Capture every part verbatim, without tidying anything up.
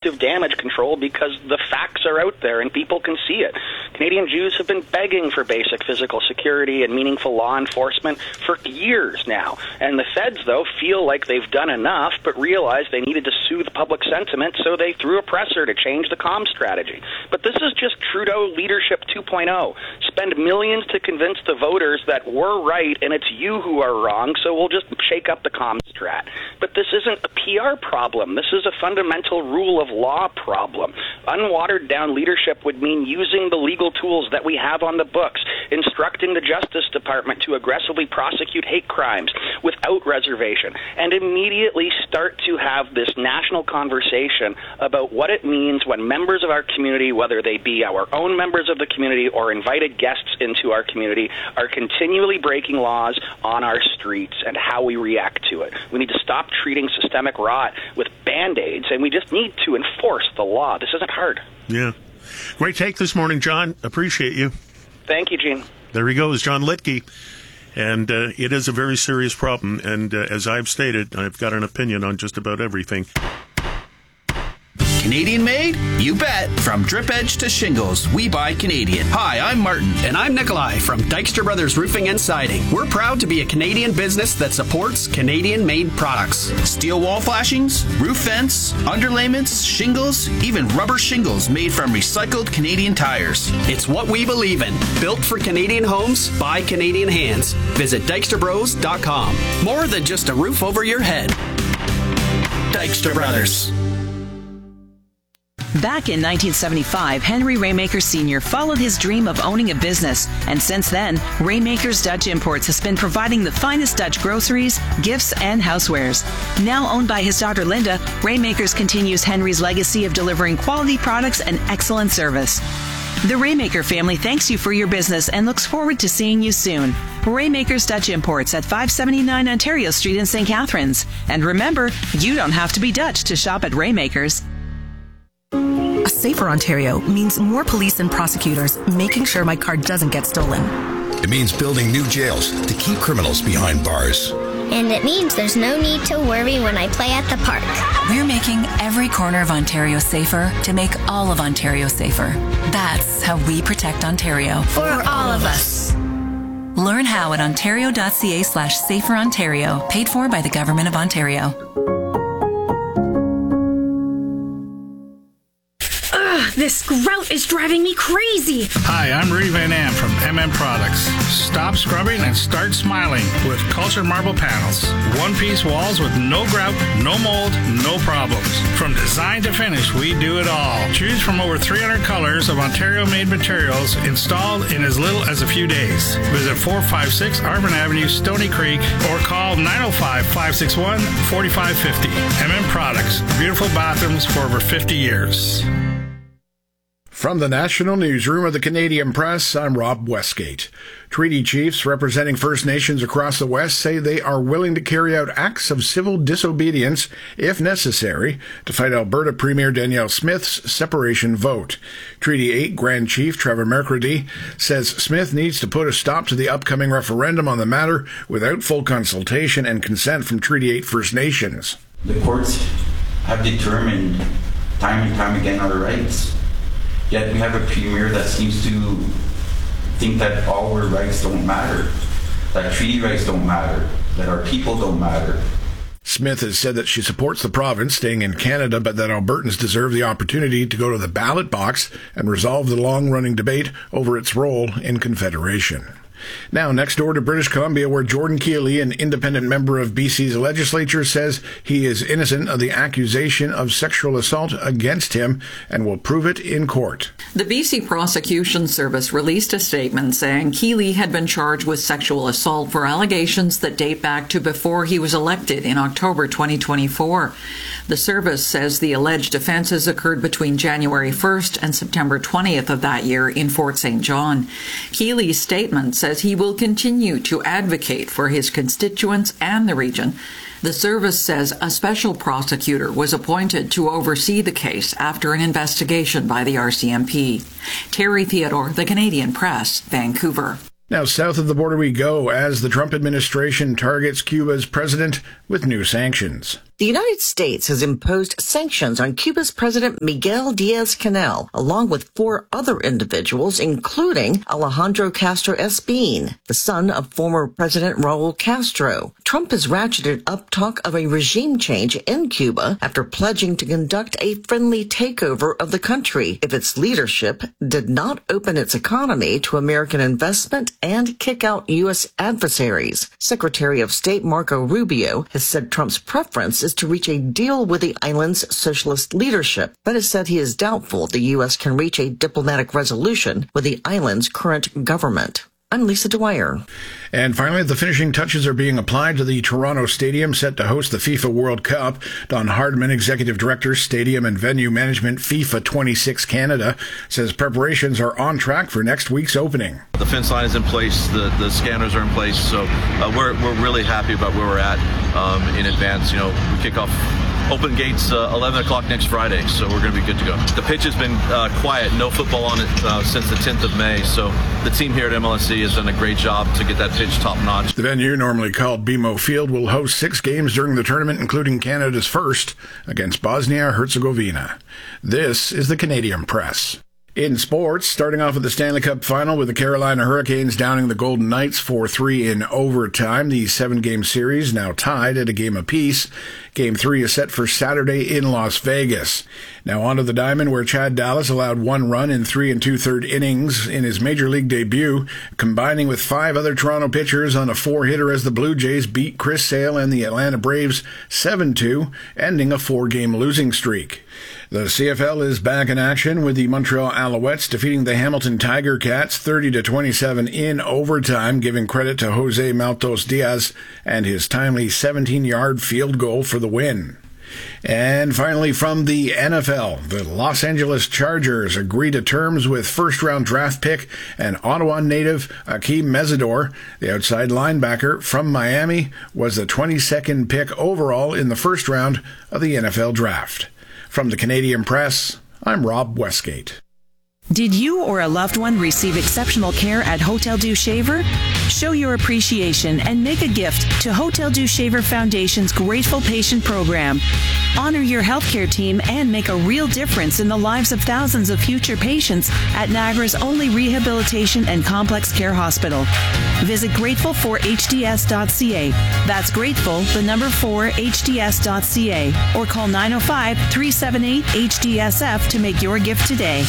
effective damage control because the facts are out there and people can see it. Canadian Jews have been begging for basic physical security and meaningful law enforcement for years now. And the feds, though, feel like they've done enough, but realize they needed to soothe public sentiment, so they threw a presser to change the comm strategy. But this is just Trudeau leadership two point oh. Spend millions to convince the voters that we're right and it's you who are wrong, so we'll just shake up the comm strat. But this isn't a P R problem. This is a fundamental rule of law problem. Unwatered down leadership would mean using the legal tools that we have on the books, instructing the Justice Department to aggressively prosecute hate crimes without reservation, and immediately start to have this national conversation about what it means when members of our community, whether they be our own members of the community or invited guests into our community, are continually breaking laws on our streets and how we react to it. We need to stop treating systemic rot with Band-Aids, and we just need to enforce the law. This isn't hard. Yeah. Great take this morning, John. Appreciate you. Thank you, Gene. There he goes, John Litke. And uh, it is a very serious problem. And uh, as I've stated, I've got an opinion on just about everything. Canadian made? You bet. From drip edge to shingles, we buy Canadian. Hi, I'm Martin. And I'm Nikolai from Dykstra Brothers Roofing and Siding. We're proud to be a Canadian business that supports Canadian-made products. Steel wall flashings, roof vents, underlayments, shingles, even rubber shingles made from recycled Canadian tires. It's what we believe in. Built for Canadian homes by Canadian hands. Visit dykstra bros dot com. More than just a roof over your head. Dykstra Brothers. Back in nineteen seventy-five, Henry Raymaker Senior followed his dream of owning a business, and since then, Raymaker's Dutch Imports has been providing the finest Dutch groceries, gifts, and housewares. Now owned by his daughter Linda, Raymakers continues Henry's legacy of delivering quality products and excellent service. The Raymaker family thanks you for your business and looks forward to seeing you soon. Raymaker's Dutch Imports at five seventy-nine Ontario Street in Saint Catharines. And remember, you don't have to be Dutch to shop at Raymaker's. A safer Ontario means more police and prosecutors making sure my car doesn't get stolen. It means building new jails to keep criminals behind bars. And it means there's no need to worry when I play at the park. We're making every corner of Ontario safer to make all of Ontario safer. That's how we protect Ontario. For, For all of us. Learn how at ontario.ca slash safer Ontario, paid for by the Government of Ontario. This grout is driving me crazy. Hi, I'm Rudy Van Am from M M Products. Stop scrubbing and start smiling with Culture Marble Panels. One-piece walls with no grout, no mold, no problems. From design to finish, we do it all. Choose from over three hundred colors of Ontario-made materials installed in as little as a few days. Visit four five six Arvin Avenue, Stony Creek, or call nine oh five, five six one, four five five oh. M M Products. Beautiful bathrooms for over fifty years. From the National Newsroom of the Canadian Press, I'm Rob Westgate. Treaty chiefs representing First Nations across the West say they are willing to carry out acts of civil disobedience, if necessary, to fight Alberta Premier Danielle Smith's separation vote. Treaty eight Grand Chief Trevor McCready says Smith needs to put a stop to the upcoming referendum on the matter without full consultation and consent from Treaty eight First Nations. The courts have determined time and time again our rights. Yet we have a premier that seems to think that all our rights don't matter, that treaty rights don't matter, that our people don't matter. Smith has said that she supports the province staying in Canada, but that Albertans deserve the opportunity to go to the ballot box and resolve the long-running debate over its role in Confederation. Now, next door to British Columbia, where Jordan Keeley, an independent member of B C's legislature, says he is innocent of the accusation of sexual assault against him and will prove it in court. The B C Prosecution Service released a statement saying Keeley had been charged with sexual assault for allegations that date back to before he was elected in October twenty twenty-four. The service says the alleged offences occurred between January first and September twentieth of that year in Fort Saint John. Keeley's statement says he will continue to advocate for his constituents and the region. The service says a special prosecutor was appointed to oversee the case after an investigation by the R C M P. Terry Theodore, The Canadian Press, Vancouver. Now, south of the border we go as the Trump administration targets Cuba's president with new sanctions. The United States has imposed sanctions on Cuba's President Miguel Diaz-Canel, along with four other individuals, including Alejandro Castro Espín, the son of former President Raul Castro. Trump has ratcheted up talk of a regime change in Cuba after pledging to conduct a friendly takeover of the country if its leadership did not open its economy to American investment and kick out U S adversaries. Secretary of State Marco Rubio has said Trump's preference is to reach a deal with the island's socialist leadership, but has said he is doubtful the U S can reach a diplomatic resolution with the island's current government. I'm Lisa Dwyer. And finally, the finishing touches are being applied to the Toronto Stadium set to host the FIFA World Cup. Don Hardman, Executive Director, Stadium and Venue Management, FIFA twenty-six Canada, says preparations are on track for next week's opening. The fence line is in place, the, the scanners are in place, so uh, we're, we're really happy about where we're at um, in advance. You know, we kick off open gates uh, eleven o'clock next Friday, so we're going to be good to go. The pitch has been uh, quiet, no football on it uh, since the tenth of May, so the team here at M L S E has done a great job to get that pitch top-notch. The venue, normally called B M O Field, will host six games during the tournament, including Canada's first against Bosnia-Herzegovina. This is the Canadian Press. In sports, starting off with the Stanley Cup Final with the Carolina Hurricanes downing the Golden Knights four three in overtime. The seven-game series now tied at a game apiece. Game three is set for Saturday in Las Vegas. Now on to the diamond, where Chad Dallas allowed one run in three and two-third innings in his Major League debut, combining with five other Toronto pitchers on a four-hitter as the Blue Jays beat Chris Sale and the Atlanta Braves seven two, ending a four-game losing streak. The C F L is back in action with the Montreal Alouettes defeating the Hamilton Tiger Cats thirty to twenty-seven in overtime, giving credit to Jose Maltos Diaz and his timely seventeen-yard field goal for the win. And finally, from the N F L, the Los Angeles Chargers agree to terms with first-round draft pick and Ottawa native Akeem Mesidor. The outside linebacker from Miami was the twenty-second pick overall in the first round of the N F L draft. From the Canadian Press, I'm Rob Westgate. Did you or a loved one receive exceptional care at Hotel Dieu Shaver? Show your appreciation and make a gift to Hotel Dieu Shaver Foundation's Grateful Patient Program. Honor your healthcare team and make a real difference in the lives of thousands of future patients at Niagara's only rehabilitation and complex care hospital. Visit grateful for h d s dot c a. That's grateful, the number four, h d s dot c a. Or call nine oh five, three seven eight, H D S F to make your gift today.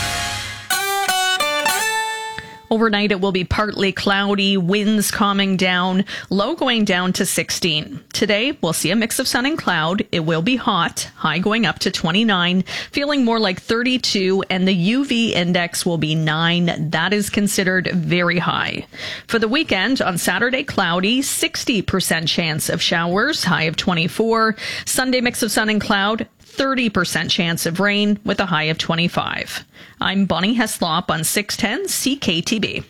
Overnight, it will be partly cloudy, winds calming down, low going down to sixteen. Today, we'll see a mix of sun and cloud. It will be hot, high going up to twenty-nine, feeling more like thirty-two, and the U V index will be nine. That is considered very high. For the weekend, on Saturday, cloudy, sixty percent chance of showers, high of twenty-four. Sunday, mix of sun and cloud, thirty percent chance of rain with a high of twenty-five. I'm Bonnie Heslop on six ten C K T B.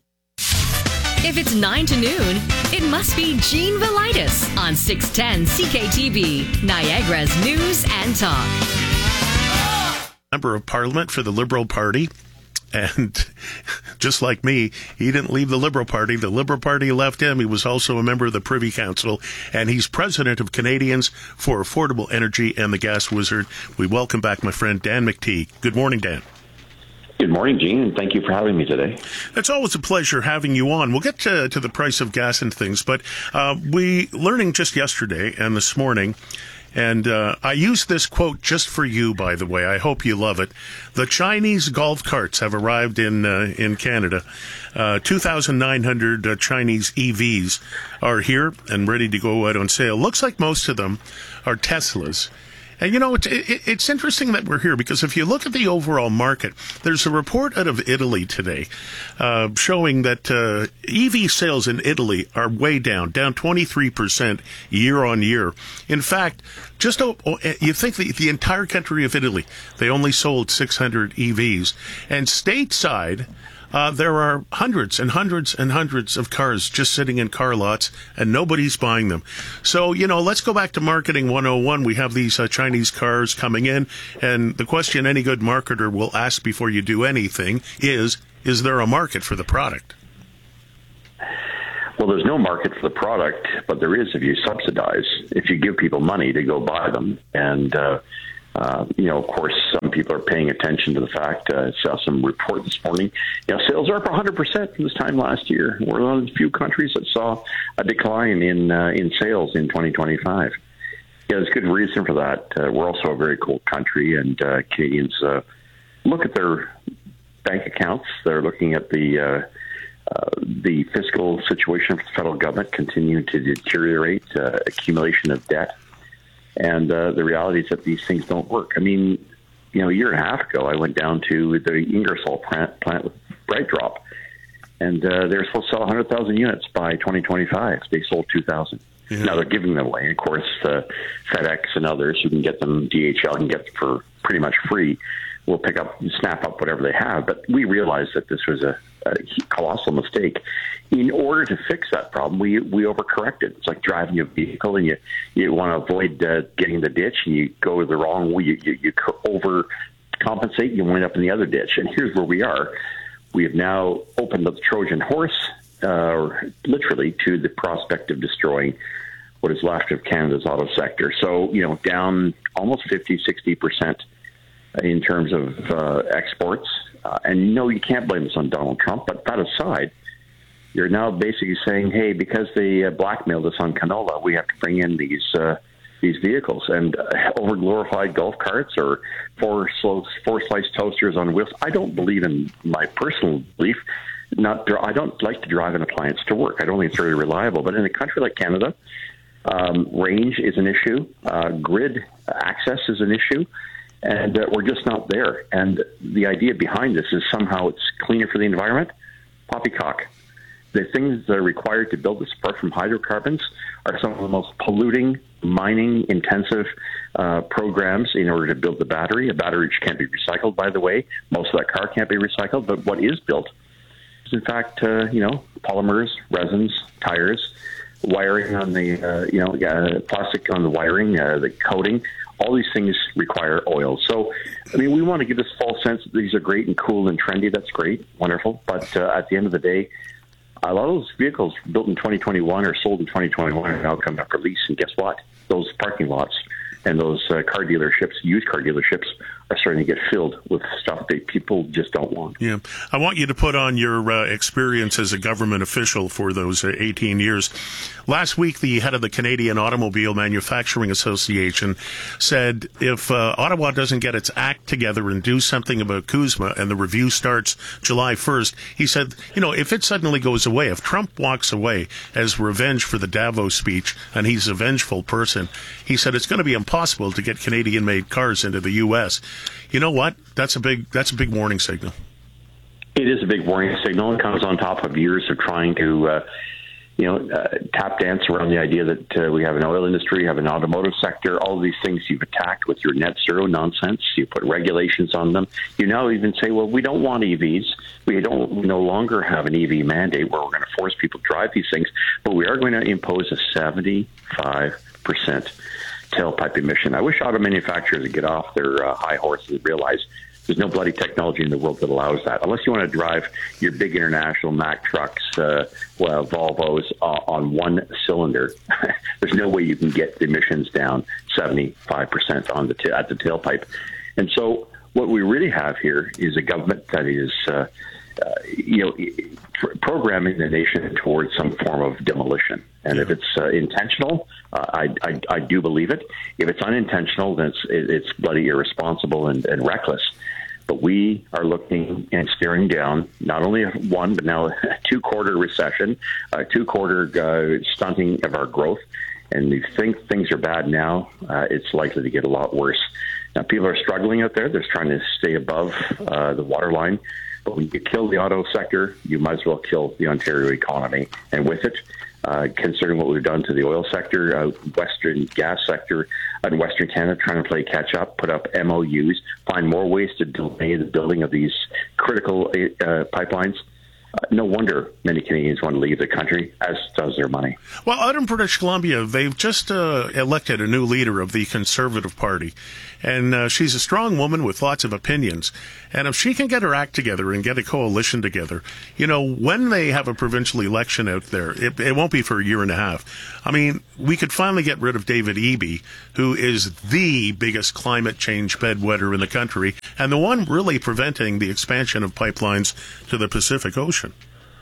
If it's nine to noon, it must be Gene Velitis on six ten C K T B, Niagara's News and Talk. Member of Parliament for the Liberal Party. And just like me, he didn't leave the Liberal Party. The Liberal Party left him. He was also a member of the Privy Council, and he's president of Canadians for Affordable Energy and the Gas Wizard. We welcome back my friend Dan McTeague. Good morning, Dan. Good morning, Gene, and thank you for having me today. It's always a pleasure having you on. We'll get to, to the price of gas and things, but uh, we learning just yesterday and this morning, and uh, I used this quote just for you, by the way. I hope you love it. The Chinese golf carts have arrived in uh, in Canada. Uh, two thousand nine hundred uh, Chinese E Vs are here and ready to go out on sale. Looks like most of them are Teslas. And, you know, it's, it, it's interesting that we're here because if you look at the overall market, there's a report out of Italy today uh, showing that uh, E V sales in Italy are way down, down twenty-three percent year on year. In fact, just oh, oh, you think the, the entire country of Italy, they only sold six hundred E Vs. And stateside, Uh, there are hundreds and hundreds and hundreds of cars just sitting in car lots, and nobody's buying them. So, you know, let's go back to Marketing one oh one. We have these uh, Chinese cars coming in, and the question any good marketer will ask before you do anything is, is there a market for the product? Well, there's no market for the product, but there is if you subsidize, if you give people money to go buy them. And, uh, uh, you know, of course, some people are paying attention to the fact, uh, I saw some report this morning, you know, sales are up one hundred percent from this time last year. We're one of the few countries that saw a decline in uh, in sales in twenty twenty-five. Yeah, there's good reason for that. Uh, we're also a very cold country, and uh, Canadians uh, look at their bank accounts. They're looking at the uh, uh, the fiscal situation for the federal government continuing to deteriorate, uh, accumulation of debt, and uh, the reality is that these things don't work. I mean, you know, a year and a half ago, I went down to the Ingersoll plant, plant with BrightDrop, and uh, they were supposed to sell one hundred thousand units by twenty twenty-five. They sold two thousand. Yeah. Now they're giving them away. Of course, uh, FedEx and others who can get them, D H L can get them for pretty much free, will pick up and snap up whatever they have. But we realized that this was a, a colossal mistake. In order to fix that problem, we we overcorrected. It's like driving a vehicle and you, you want to avoid uh, getting the ditch, and you go the wrong way. You, you, you overcompensate, you wind up in the other ditch. And here's where we are. We have now opened up the Trojan horse, uh, literally, to the prospect of destroying what is left of Canada's auto sector. So, you know, down almost fifty, sixty percent in terms of uh, exports. Uh, and no, you can't blame this on Donald Trump, but that aside, you're now basically saying, hey, because they uh, blackmailed us on canola, we have to bring in these uh, these vehicles. And uh, over-glorified golf carts or four, four sliced toasters on wheels. I don't believe in my personal belief. Not, I don't like to drive an appliance to work. I don't think it's very reliable. But in a country like Canada, um, range is an issue. Uh, grid access is an issue. And uh, we're just not there. And the idea behind this is somehow it's cleaner for the environment. Poppycock. The things that are required to build this, apart from hydrocarbons, are some of the most polluting, mining-intensive uh, programs in order to build the battery. A battery which can't be recycled, by the way. Most of that car can't be recycled. But what is built is, in fact, uh, you know, polymers, resins, tires, wiring on the, uh, you know, uh, plastic on the wiring, uh, the coating. All these things require oil. So, I mean, we want to give this false sense that these are great and cool and trendy. That's great, wonderful. But uh, at the end of the day, a lot of those vehicles built in twenty twenty-one or sold in twenty twenty-one are now coming up for lease. And guess what? Those parking lots and those uh, car dealerships, used car dealerships, are starting to get filled with stuff that people just don't want. Yeah. I want you to put on your uh, experience as a government official for those uh, eighteen years. Last week, the head of the Canadian Automobile Manufacturing Association said if uh, Ottawa doesn't get its act together and do something about CUSMA, and the review starts July first, he said, you know, if it suddenly goes away, if Trump walks away as revenge for the Davos speech, and he's a vengeful person, he said it's going to be impossible to get Canadian-made cars into the U S. You know what? That's a big that's a big warning signal. It is a big warning signal. It comes on top of years of trying to, uh, you know, uh, tap dance around the idea that uh, we have an oil industry, have an automotive sector, all of these things you've attacked with your net zero nonsense. You put regulations on them. You now even say, well, we don't want E Vs. We don't we no longer have an E V mandate where we're going to force people to drive these things, but we are going to impose a seventy-five percent tailpipe emission. I wish auto manufacturers would get off their uh, high horse and realize there's no bloody technology in the world that allows that. Unless you want to drive your big international Mack trucks, uh, well, Volvos uh, on one cylinder, there's no way you can get the emissions down seventy-five percent on the t- at the tailpipe. And so what we really have here is a government that is, uh, uh, you know, pr- programming the nation towards some form of demolition. And if it's uh, intentional, uh, I, I, I do believe it. If it's unintentional, then it's, it's bloody irresponsible and, and reckless. But we are looking and staring down not only a one, but now a two-quarter recession, a two-quarter uh, stunting of our growth. And we think things are bad now. Uh, it's likely to get a lot worse. Now, people are struggling out there. They're trying to stay above uh, the waterline. But when you kill the auto sector, you might as well kill the Ontario economy. And with it, Uh, considering what we've done to the oil sector, uh, Western gas sector, and Western Canada trying to play catch up, put up M O Us, find more ways to delay the building of these critical uh, pipelines. Uh, no wonder many Canadians want to leave the country, as does their money. Well, out in British Columbia, they've just uh, elected a new leader of the Conservative Party, and uh, she's a strong woman with lots of opinions. And if she can get her act together and get a coalition together, you know, when they have a provincial election out there, it, it won't be for a year and a half. I mean, we could finally get rid of David Eby, who is the biggest climate change bedwetter in the country, and the one really preventing the expansion of pipelines to the Pacific Ocean.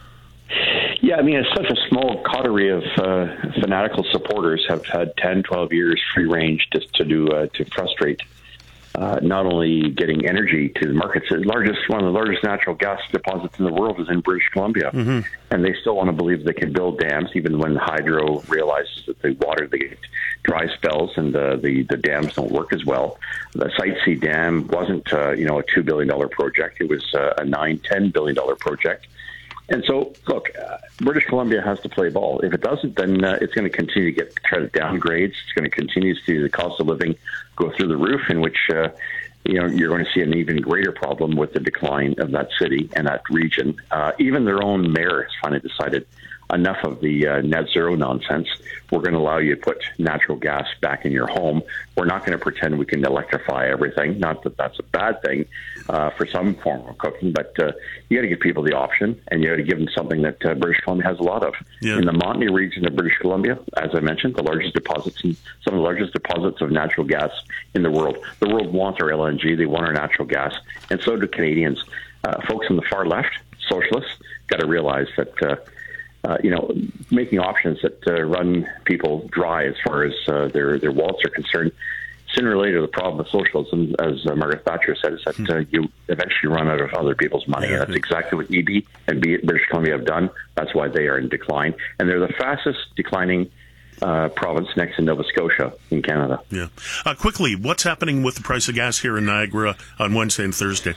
Yeah, I mean, it's such a small coterie of uh, fanatical supporters have had ten, twelve years free range just to do uh, to frustrate uh, not only getting energy to the markets. The largest, one of the largest natural gas deposits in the world is in British Columbia, mm-hmm. and they still want to believe they can build dams, even when hydro realizes that the water they get dry spells and uh, the the dams don't work as well. The Site C Dam wasn't uh, you know a two billion dollar project; it was uh, a nine, ten billion dollar project. And so, look, uh, British Columbia has to play ball. If it doesn't, then uh, it's going to continue to get credit downgrades. It's going to continue to see the cost of living go through the roof, in which uh, you know you're going to see an even greater problem with the decline of that city and that region. Uh, even their own mayor has finally decided enough of the uh, net zero nonsense. We're going to allow you to put natural gas back in your home. We're not going to pretend we can electrify everything. Not that that's a bad thing uh, for some form of cooking, but uh, you got to give people the option, and you got to give them something that uh, British Columbia has a lot of. Yeah. In the Montney region of British Columbia, as I mentioned, the largest deposits, in, some of the largest deposits of natural gas in the world. The world wants our L N G. They want our natural gas, and so do Canadians. Uh, folks on the far left, socialists, got to realize that Uh, Uh, you know, making options that uh, run people dry as far as uh, their their wallets are concerned. Sooner or later, the problem with socialism, as uh, Margaret Thatcher said, is that uh, you eventually run out of other people's money. Yeah. That's exactly what Eby and British Columbia have done. That's why they are in decline. And they're the fastest declining uh, province next to Nova Scotia in Canada. Yeah. Uh, quickly, what's happening with the price of gas here in Niagara on Wednesday and Thursday?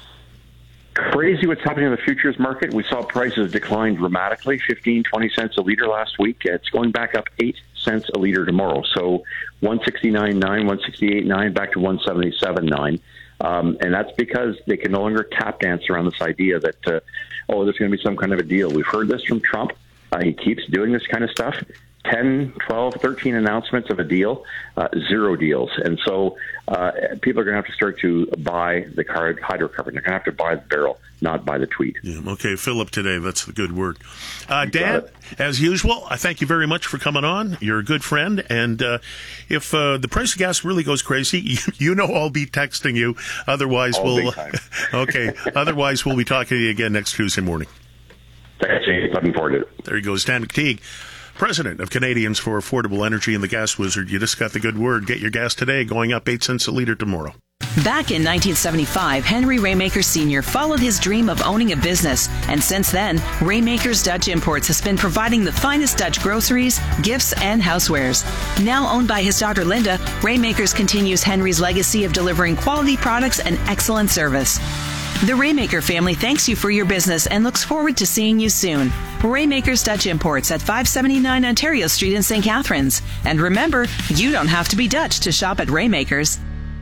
Crazy what's happening in the futures market. We saw prices decline dramatically, fifteen, twenty cents a liter last week. It's going back up eight cents a liter tomorrow. So one sixty-nine nine, one sixty-eight nine, back to one seventy-seven nine. Um, and that's because they can no longer tap dance around this idea that, uh, oh, there's going to be some kind of a deal. We've heard this from Trump. Uh, he keeps doing this kind of stuff. ten, twelve, thirteen announcements of a deal, uh, zero deals. And so uh, people are going to have to start to buy the hydrocarbon. They're going to have to buy the barrel, not buy the tweet. Yeah, okay, fill up today. That's the good word. Uh, Dan, as usual, I thank you very much for coming on. You're a good friend. And uh, if uh, the price of gas really goes crazy, you, you know I'll be texting you. Otherwise, All we'll okay. Otherwise, we'll be talking to you again next Tuesday morning. Thanks, James. Looking forward to it. There you go, Dan McTeague, President of Canadians for Affordable Energy and the Gas Wizard. You just got the good word. Get your gas today, going up eight cents a liter tomorrow. Back in nineteen seventy-five, Henry Raymaker Senior followed his dream of owning a business, and since then, Raymaker's Dutch Imports has been providing the finest Dutch groceries, gifts, and housewares. Now owned by his daughter Linda, Raymakers continues Henry's legacy of delivering quality products and excellent service. The Raymaker family thanks you for your business and looks forward to seeing you soon. Raymaker's Dutch Imports at five seventy-nine Ontario Street in Saint Catharines. And remember, you don't have to be Dutch to shop at Raymaker's.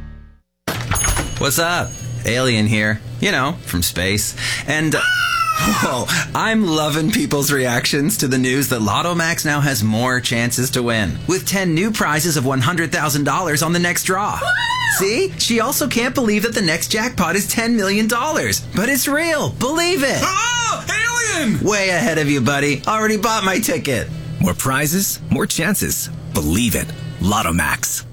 What's up? Alien here. You know, from space. And... Uh, whoa, I'm loving people's reactions to the news that Lotto Max now has more chances to win, with ten new prizes of one hundred thousand dollars on the next draw. See? She also can't believe that the next jackpot is ten million dollars. But it's real. Believe it. Oh, alien! Way ahead of you, buddy. Already bought my ticket. More prizes, more chances. Believe it. Lotto Max.